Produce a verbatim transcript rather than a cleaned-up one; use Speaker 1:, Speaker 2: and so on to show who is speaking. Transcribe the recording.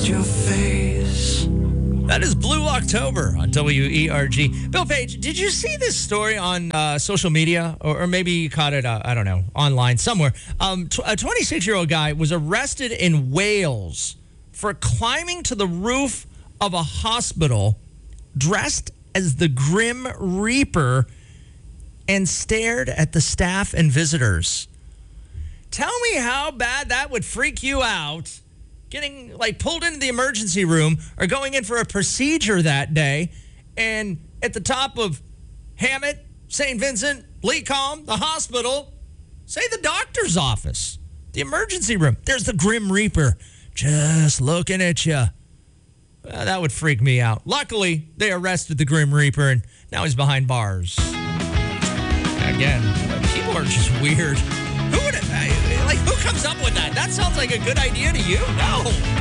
Speaker 1: Your face.
Speaker 2: That is Blue October on W E R G. Bill Page, did you see this story on uh, social media? Or, or maybe you caught it, uh, I don't know, online somewhere. Um, tw- a twenty-six-year-old guy was arrested in Wales for climbing to the roof of a hospital dressed as the Grim Reaper and stared at the staff and visitors. Tell me how bad that would freak you out. Getting like pulled into the emergency room or going in for a procedure that day, and at the top of Hammett, Saint Vincent, Lecom, the hospital, say the doctor's office, the emergency room, there's the Grim Reaper just looking at you. Well, that would freak me out. Luckily, they arrested the Grim Reaper, and now he's behind bars. Again, people are just weird. Who would it, like, who comes up with that? That sounds like a good idea to you? No.